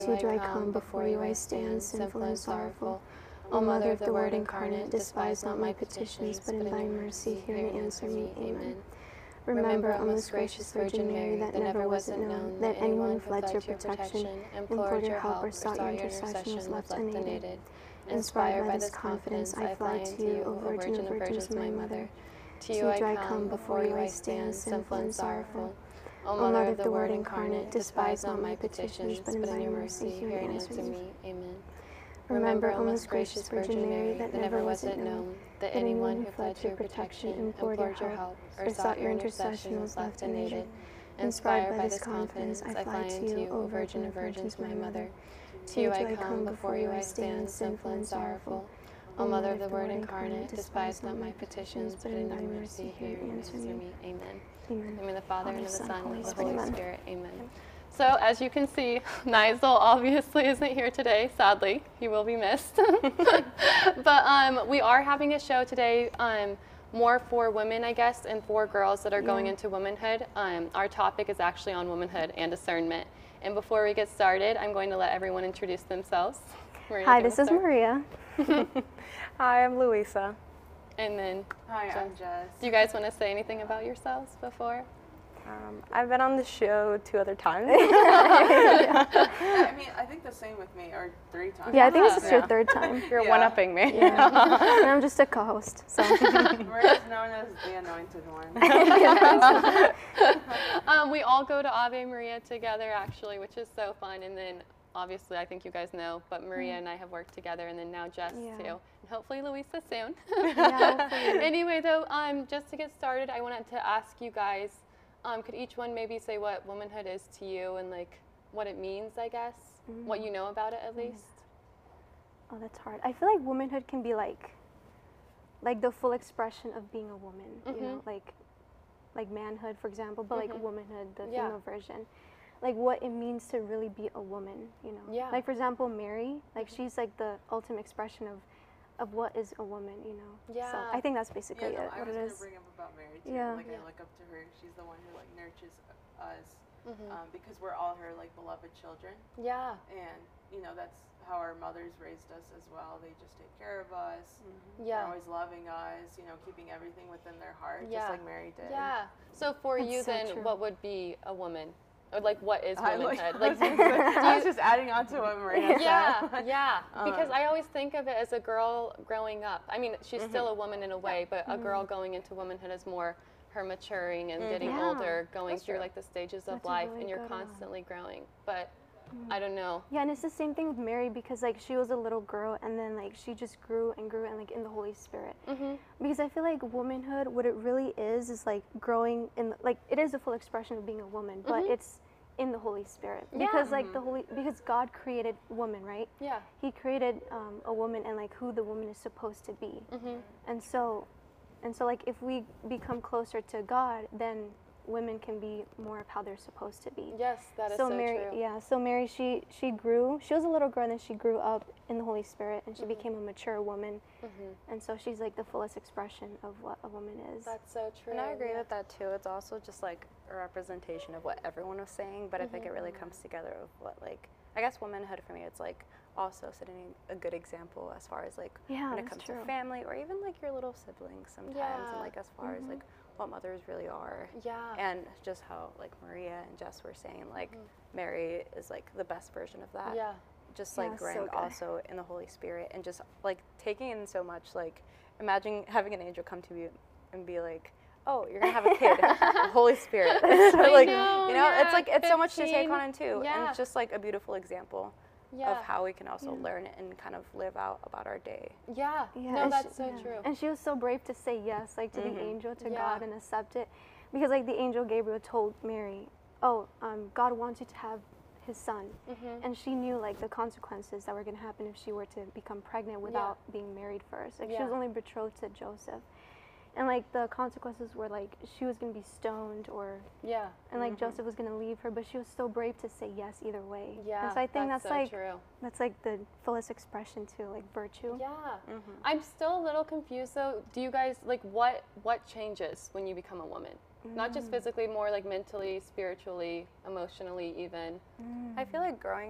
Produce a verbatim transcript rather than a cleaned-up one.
To do I come, before you I stand, sinful and sorrowful. O Mother of the Word incarnate, despise not my petitions, but in thy mercy hear and answer me. Amen. Remember, O most gracious Virgin Mary, that never was it known that anyone who fled to your protection, implored your help, or sought your intercession was left unaided. Inspired by this confidence, I fly to you, O Virgin of Virgins, my Mother. To you I come, before you I stand, sinful and sorrowful. O Mother of the Word incarnate, despise not my petitions, but in thy mercy hear and answer me. Amen. Remember, O most gracious Virgin Mary, that never was it known that anyone who fled to your protection, implored your help, or sought your intercession was left unaided. Inspired by this confidence, I fly to you, O Virgin of Virgins, my Mother. To you I come, before you I stand, sinful and sorrowful. O Mother of the Word incarnate, despise not my petitions, but in thy mercy hear and answer me. Amen. Amen. In the name of the Father, and of the Son, and of the Holy Amen. Spirit. Amen. So, as you can see, Nigel obviously isn't here today, sadly. He will be missed. But um, we are having a show today um, more for women, I guess, and for girls that are going Yeah. into womanhood. Um, our topic is actually on womanhood and discernment. And before we get started, I'm going to let everyone introduce themselves. Maria, Hi, do you this wanna is start? Maria. Hi, I'm Louisa. And then, Hi, I'm Jess. Jess. Do you guys want to say anything about yourselves before? Um, I've been on the show two other times. Yeah, I mean, I think the same with me, or three times. Yeah, I think this is your Yeah. third time. You're Yeah. one-upping me. Yeah. And I'm just a co-host, so. Maria's known as the anointed one. um, we all go to Ave Maria together, actually, which is so fun. And then, obviously, I think you guys know, but Maria and I have worked together, and then now Jess, Yeah. too. And hopefully Louisa soon. Yeah, hopefully. Anyway, though, um, just to get started, I wanted to ask you guys, um, could each one maybe say what womanhood is to you and, like, what it means, I guess? Mm. What you know about it, at least? Oh, that's hard. I feel like womanhood can be like, like the full expression of being a woman. You know, Mhm. like, like manhood, for example, but Mhm. like womanhood, the Yeah. female version. Like what it means to really be a woman. You know. Yeah. Like for example, Mary. Like Mhm. she's like the ultimate expression of, of what is a woman. You know. So Yeah. I think that's Yeah, basically no, it. I What was it gonna is. bring up about Mary too. Yeah. Like Yeah. I look up to her. She's the one who like nurtures us, Mhm. um, because we're all her like beloved children, Yeah. and you know that's how our mothers raised us as well. They just take care of us. They're Yeah. always loving us. You know, keeping everything within their heart, Yeah. just like Mary did. Yeah. So for That's you, so then, true. what would be a woman? Or, like, what is I, like, womanhood? I Like, was just, I was just adding on to what Maria yeah, said. yeah. Because Um, I always think of it as a girl growing up. I mean, she's still a woman in a way, but a girl going into womanhood is more her maturing and getting Yeah, older, going that's through true. like the stages of That's a life, really and you're good one. constantly growing. But I don't know. Yeah, and it's the same thing with Mary because like she was a little girl and then like she just grew and grew and like in the Holy Spirit. Mm-hmm. Because I feel like womanhood, what it really is, is like growing in like it is a full expression of being a woman, but Mhm. it's in the Holy Spirit. Yeah. Because like the Holy, because God created woman, right? Yeah. He created um, a woman and like who the woman is supposed to be. Mm-hmm. And so, and so like if we become closer to God, then women can be more of how they're supposed to be. Yes, that is so so, Mary, true. yeah. So Mary, she she grew. She was a little girl, and then she grew up in the Holy Spirit, and she Mhm. became a mature woman. Mm-hmm. And so she's like the fullest expression of what a woman is. That's so true. And I agree yeah. with that too. It's also just like a representation of what everyone was saying, but I think it really comes together of what like I guess womanhood for me. It's like also setting a good example as far as like Yeah, when it that's comes true. to family or even like your little siblings sometimes, Yeah. and like as far as like what mothers really are. Yeah. And just how like Maria and Jess were saying, like Mhm. Mary is like the best version of that. Yeah. Just Yeah, like so growing good. also in the Holy Spirit and just like taking in so much. Like imagine having an angel come to you and be like, "Oh, you're gonna have a kid, the Holy Spirit." like know, you know, yeah, it's like it's so much to take fifteen, on in too, and yeah. it's just like a beautiful example Yeah. of how we can also Yeah. learn and kind of live out about our day. Yeah. Yeah, No, and that's she- so yeah. true. And she was so brave to say yes, like to Mhm. the angel, to Yeah. God, and accept it, because like the angel Gabriel told Mary, "Oh, um, God wants you to have His son," Mm-hmm. and she knew like the consequences that were going to happen if she were to become pregnant without being married first. Like she was Yeah. only betrothed to Joseph, and like the consequences were like she was going to be stoned, or Yeah. and like Mhm. Joseph was going to leave her, but she was so brave to say yes either way. Yeah. And so I think that's, so like true. that's like the fullest expression too, like virtue. Yeah. Mm-hmm. I'm still a little confused though. Do you guys like what what changes when you become a woman? Not just Mm. physically, more like mentally, spiritually, emotionally, even. Mm. I feel like growing